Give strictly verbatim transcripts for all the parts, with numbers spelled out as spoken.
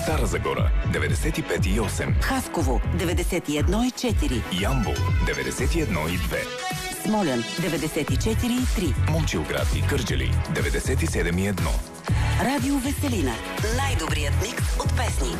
Стара Загора деветдесет и пет и осем, Хасково деветдесет и едно и четири, Ямбол деветдесет и едно и две, Смолян деветдесет и четири и три, Момчилград и Кърджали деветдесет и седем и едно. Радио Веселина. Най-добрият микс от песни.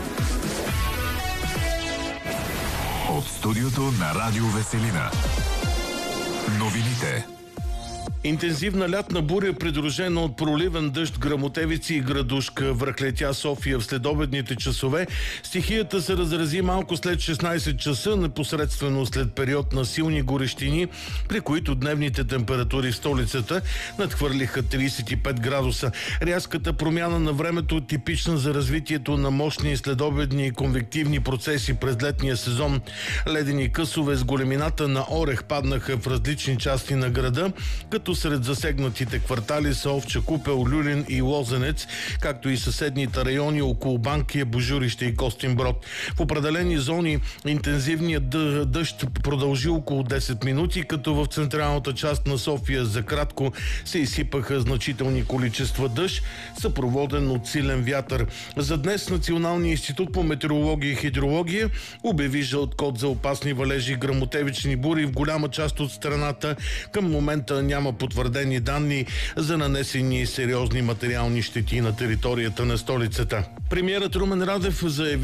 От студиото на Радио Веселина. Новините. Интензивна лятна буря, придружена от проливен дъжд, гръмотевици и градушка, връхлетя София в следобедните часове. Стихията се разрази малко след шестнайсет часа, непосредствено след период на силни горещини, при които дневните температури в столицата надхвърлиха трийсет и пет градуса. Рязката промяна на времето е типична за развитието на мощни следобедни и конвективни процеси през летния сезон. Ледени късове с големината на орех паднаха в различни части на града, като сред засегнатите квартали са Овча купел, Люлин и Лозенец, както и съседните райони около Банкия, Божурище и Костинброд. В определени зони интензивният дъжд продължи около десет минути, като в централната част на София за кратко се изсипаха значителни количества дъжд, съпроводен от силен вятър. За днес Националният институт по метеорология и хидрология обяви жълт код за опасни валежи и гръмотевични бури в голяма част от страната. Към момента няма потвърдени данни за нанесени сериозни материални щети на територията на столицата. Премиерът Румен Радев заяви,